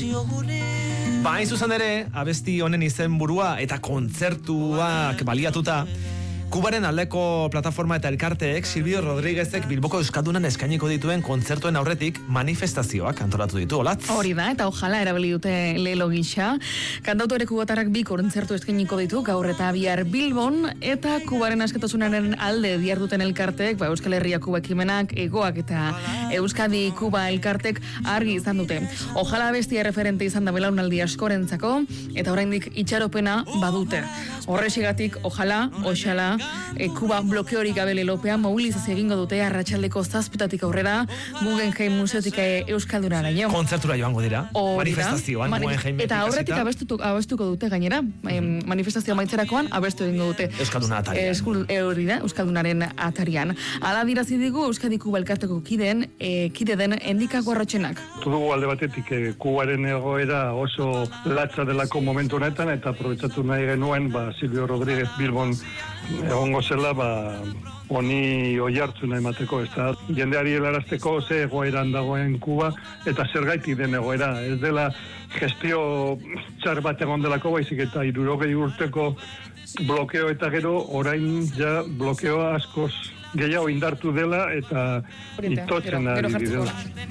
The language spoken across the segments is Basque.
Hain zuzen ere, abesti honen izenburua eta kontzertuak baliatuta, Kubaren aldeko plataforma eta elkarteek Silvio Rodríguezek Bilboko Euskaldunan eskainiko dituen kontzertuen aurretik manifestazioak antolatu ditu, Olatz? Hori da, eta ojala erabili dute lelo gisa. Kantautore kubatarrak bi kontzertu eskainiko ditu, gaur eta bihar Bilbon, eta Kubaren askatasunaren alde diharduten elkarteek, Euskal Herria Kuba ekimenak, Egoak eta Euskadi Kuba elkartek argi izan dute. Ojala bestia referente izan da belaunaldi askorentzako, eta oraindik itxaropena badute. Horrexigatik, ojala, oxala, Kuba blokeorik gabe lelopean mobilizazio egingo dute arratsaldeko 7:00 aurrera Guggenheim Museotik Euskaldunaraino. Kontzertura joango dira, manifestazioan Guggenheim. Eta aurretik abestuko dute gainera, manifestazio amaitzerakoan abestu egingo dute. Euskalduna atarian. Hori da, Euskaldunaren atarian. Hala dirazi digu Euskadi Kuba elkarteko kide den Endika Guarrotxenak. Dugu alde batetik Kubaren egoera oso latza delako momentu honetan, eta aprobetxatu nahi genuen Silvio Rodríguez Bilbon egongo zela, honi oihartzuna emateko, ez da, jendeari helarazteko ze egoeran dagoen Kuba, eta zergaitik den egoera, ez dela gestio txar bat egon delako, baizik eta 60 urteko blokeo eta gero, orain ja blokeoa askoz gehiago indartu dela eta itotzen ari direla.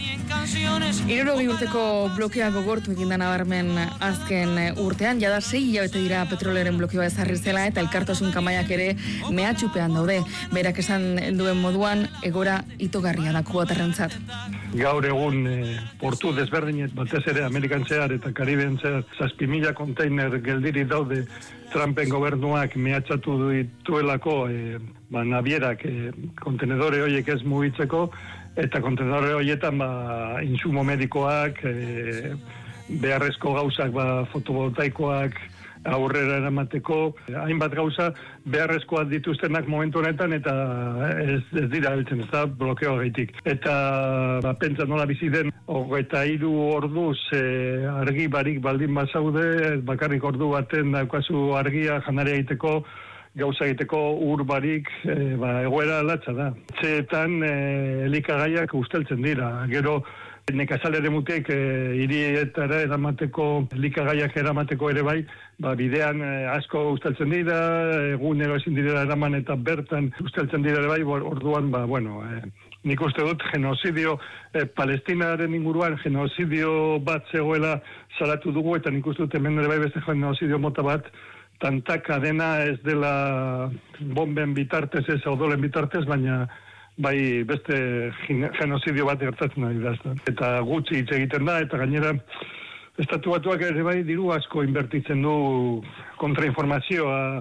60 urteko blokea gogortu egin da nabarmen azken urtean, jada 6 hilabete dira petroleren blokeoa ezarri zela eta elkartasun kamaiak ere mehatxupean daude. Berak esan duen moduan, egora itogarria da kubatarrentzat. Gaur egun portu desberdinet batez ere Amerikan zehar eta Kariben zehar 7.000 konteiner geldiri daude Trumpen gobernuak mehatxatu dituelako nabierak kontenedore horiek ez mugitzeko, eta kontenedore horietan insumo medikoak, beharrezko gauzak, fotovoltaikoak aurrera eramateko, hainbat gauza beharrezkoak dituztenak momentu honetan, eta ez dira heltzen, ez da blokeo gaitik. Eta pentsa nola bizi den, 23 orduz argi barik baldin bazaude, bakarrik ordu baten daukazu argia janaria egiteko, gauza egiteko ur barik, egoera latza da. Etxeetan elikagaiak usteltzen dira. Gero nekazalere mutek hirietara eramateko, elikagaiak eramateko ere bai, bidean asko usteltzen dira, egunero ezin direla eraman eta bertan usteltzen dira ere bai, orduan, nik uste dut genozidio, Palestinaren inguruan genozidio bat zegoela salatu dugu, eta nik uste dut hemen ere bai beste genozidio mota bat, tanta kadena ez dela bomben bitartez ez odolen bitartez, baina bai beste genozidio bat gertatzen ari da. Eta gutxi hitz egiten da, eta gainera Estatu Batuak ere bai diru asko inbertitzen du kontrainformazioa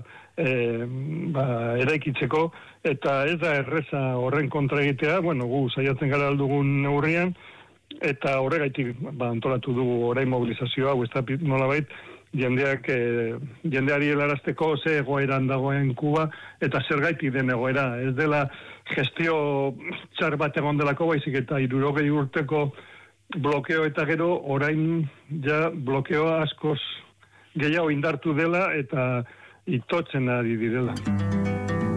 eraikitzeko, eta ez da erreza horren kontra egitea, gu saiatzen gara aldugun neurrian, eta horregaitik antolatu dugu orain mobilizazioa, ez da nolabait, jendeari helarazteko ze egoeran dagoen Kuba, eta zergaitik den egoera. Ez dela gestio txar bat egon delako, baizik eta 60 urteko blokeo eta gero, orain ja blokeoa askoz gehiago indartu dela eta itotzen ari direla.